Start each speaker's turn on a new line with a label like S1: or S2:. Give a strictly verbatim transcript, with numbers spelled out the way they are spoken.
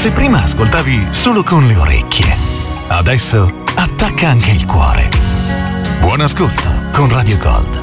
S1: Se prima ascoltavi solo con le orecchie, adesso attacca anche il cuore. Buon ascolto con Radio Gold.